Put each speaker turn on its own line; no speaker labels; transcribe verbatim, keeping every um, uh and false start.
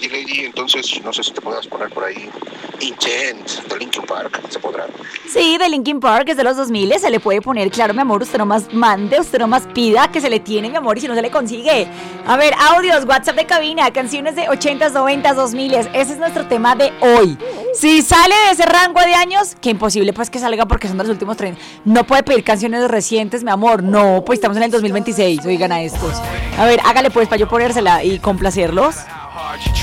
Lady Lady, entonces no sé si te puedas poner por ahí Intent de Linkin Park, se podrá.
Sí, de Linkin Park, es de los dos mil, se le puede poner, claro, mi amor, usted nomás mande, usted nomás pida que se le tiene, mi amor, y si no se le consigue. A ver, audios, WhatsApp de cabina, canciones de ochentas, noventas, dos miles, ese es nuestro tema de hoy. Si sale de ese rango de años, que imposible pues que salga porque son de los últimos treinta, no puede pedir canciones recientes, mi amor, no, pues estamos en el dos mil veintiséis, oigan a estos. A ver, hágale pues para yo ponérsela y complacerlos.